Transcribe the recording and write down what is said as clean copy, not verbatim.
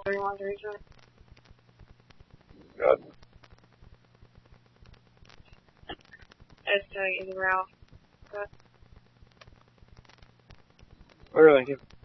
everyone to reach it. Good. It's easy route. But Really?